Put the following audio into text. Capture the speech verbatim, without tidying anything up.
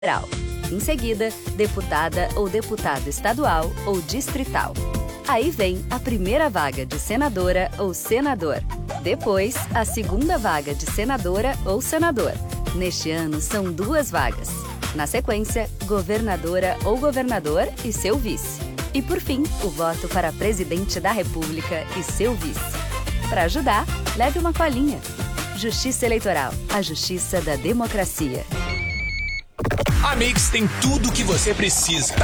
federal. Em seguida, deputada ou deputado estadual ou distrital. Aí vem a primeira vaga de senadora ou senador. Depois, a segunda vaga de senadora ou senador. Neste ano, são duas vagas. Na sequência, governadora ou governador e seu vice. E, por fim, o voto para presidente da República e seu vice. Para ajudar, leve uma colinha. Justiça Eleitoral, a justiça da democracia. A Mix tem tudo o que você precisa.